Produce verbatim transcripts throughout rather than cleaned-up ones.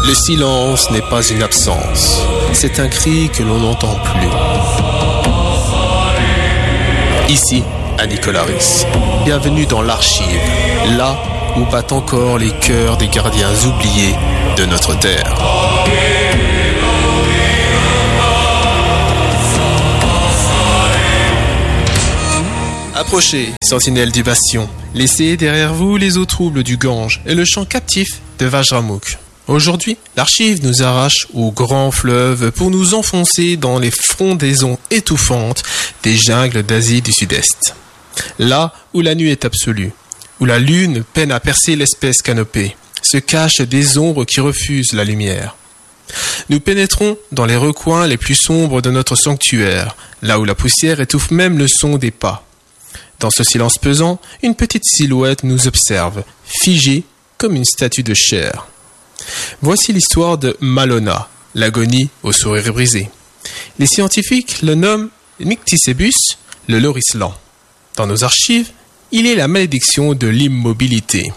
Le silence n'est pas une absence, c'est un cri que l'on n'entend plus. Ici, à Nicolaris, bienvenue dans l'Archive, là où battent encore les cœurs des gardiens oubliés de notre terre. Approchez, sentinelles du bastion, laissez derrière vous les eaux troubles du Gange et le champ captif de Vajramukh. Aujourd'hui, l'Archive nous arrache au grand fleuve pour nous enfoncer dans les frondaisons étouffantes des jungles d'Asie du Sud-Est. Là où la nuit est absolue, où la lune peine à percer l'espèce canopée, se cachent des ombres qui refusent la lumière. Nous pénétrons dans les recoins les plus sombres de notre sanctuaire, là où la poussière étouffe même le son des pas. Dans ce silence pesant, une petite silhouette nous observe, figée comme une statue de chair. Voici l'histoire de Malona, l'agonie au sourire brisé. Les scientifiques le nomment Nycticebus, le lorislan. Dans nos archives, il est la malédiction de l'immobilité.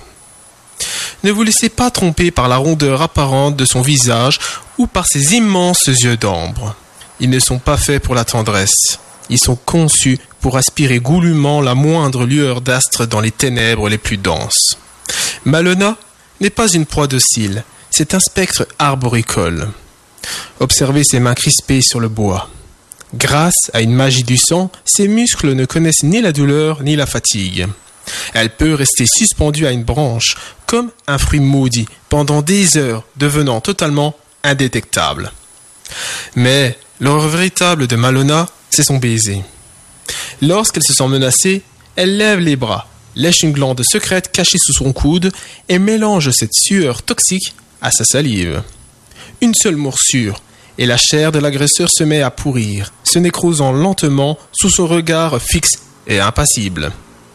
Ne vous laissez pas tromper par la rondeur apparente de son visage ou par ses immenses yeux d'ambre. Ils ne sont pas faits pour la tendresse. Ils sont conçus pour aspirer goulûment la moindre lueur d'astre dans les ténèbres les plus denses. Malona n'est pas une proie docile, c'est un spectre arboricole. Observez ses mains crispées sur le bois. Grâce à une magie du sang, ses muscles ne connaissent ni la douleur ni la fatigue. Elle peut rester suspendue à une branche, comme un fruit maudit, pendant des heures, devenant totalement indétectable. Mais l'horreur véritable de Malona, c'est son baiser. Lorsqu'elle se sent menacée, elle lève les bras, lèche une glande secrète cachée sous son coude et mélange cette sueur toxique à sa salive. Une seule morsure, et la chair de l'agresseur se met à pourrir, se nécrosant lentement sous son regard fixe et impassible.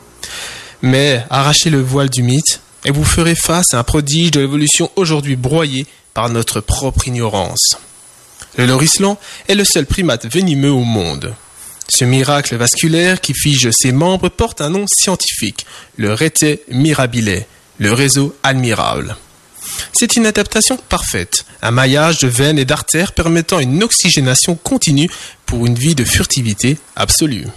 Mais arrachez le voile du mythe, et vous ferez face à un prodige de l'évolution aujourd'hui broyé par notre propre ignorance. Le lorislan est le seul primate venimeux au monde. Ce miracle vasculaire qui fige ses membres porte un nom scientifique, le Rete mirabile, le réseau admirable. C'est une adaptation parfaite, un maillage de veines et d'artères permettant une oxygénation continue pour une vie de furtivité absolue.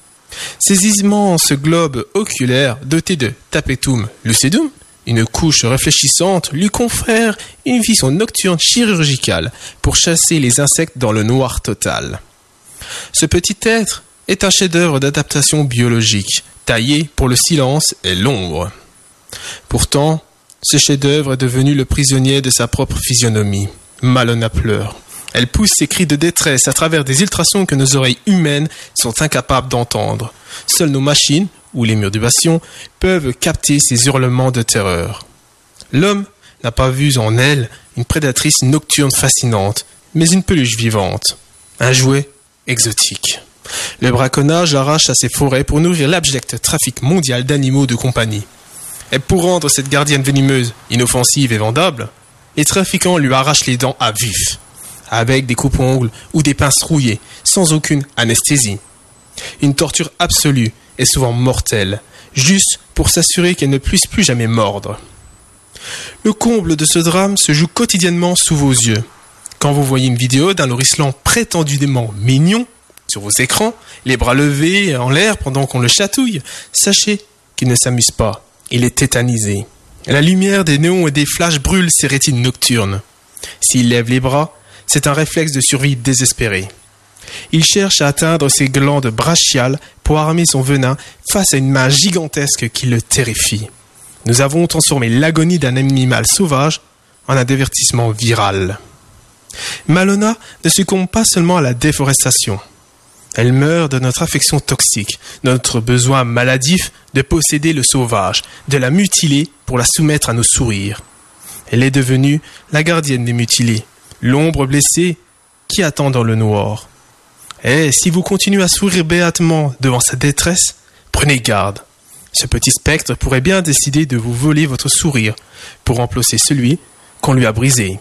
Ces immenses globes oculaires dotés de tapetum lucidum, une couche réfléchissante, lui confère une vision nocturne chirurgicale pour chasser les insectes dans le noir total. Ce petit être est un chef-d'œuvre d'adaptation biologique, taillé pour le silence et l'ombre. Pourtant, ce chef-d'œuvre est devenu le prisonnier de sa propre physionomie. Malona pleure. Elle pousse ses cris de détresse à travers des ultrasons que nos oreilles humaines sont incapables d'entendre. Seules nos machines, ou les murs du bastion, peuvent capter ses hurlements de terreur. L'homme n'a pas vu en elle une prédatrice nocturne fascinante, mais une peluche vivante. Un jouet exotique. Le braconnage l'arrache à ses forêts pour nourrir l'abject trafic mondial d'animaux de compagnie. Et pour rendre cette gardienne venimeuse, inoffensive et vendable, les trafiquants lui arrachent les dents à vif, avec des coupes-ongles ou des pinces rouillées, sans aucune anesthésie. Une torture absolue et souvent mortelle, juste pour s'assurer qu'elle ne puisse plus jamais mordre. Le comble de ce drame se joue quotidiennement sous vos yeux. Quand vous voyez une vidéo d'un lorislan prétendument mignon sur vos écrans, les bras levés en l'air pendant qu'on le chatouille, sachez qu'il ne s'amuse pas, il est tétanisé. La lumière des néons et des flashs brûle ses rétines nocturnes. S'il lève les bras, c'est un réflexe de survie désespéré. Il cherche à atteindre ses glandes brachiales pour armer son venin face à une main gigantesque qui le terrifie. Nous avons transformé l'agonie d'un animal sauvage en un divertissement viral. Malona ne succombe pas seulement à la déforestation. Elle meurt de notre affection toxique, de notre besoin maladif de posséder le sauvage, de la mutiler pour la soumettre à nos sourires. Elle est devenue la gardienne des mutilés, l'ombre blessée qui attend dans le noir. Et si vous continuez à sourire béatement devant sa détresse, prenez garde. Ce petit spectre pourrait bien décider de vous voler votre sourire pour remplacer celui qu'on lui a brisé.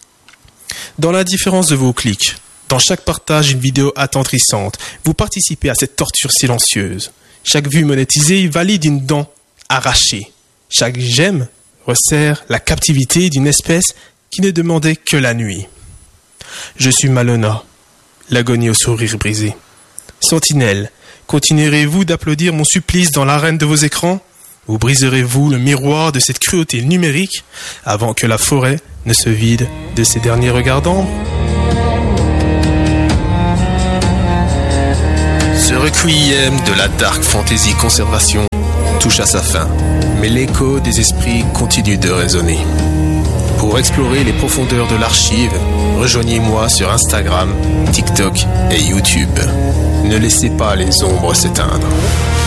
Dans l'indifférence de vos clics, dans chaque partage d'une vidéo attendrissante, vous participez à cette torture silencieuse. Chaque vue monétisée valide une dent arrachée. Chaque j'aime resserre la captivité d'une espèce qui ne demandait que la nuit. Je suis Malona, l'agonie au sourire brisé. Sentinelle, continuerez-vous d'applaudir mon supplice dans l'arène de vos écrans? Ou briserez-vous le miroir de cette cruauté numérique avant que la forêt ne se vide de ses derniers regards d'ambre? Ce requiem de la dark fantasy conservation touche à sa fin, mais l'écho des esprits continue de résonner. Pour explorer les profondeurs de l'archive, rejoignez-moi sur Instagram, TikTok et YouTube. Ne laissez pas les ombres s'éteindre.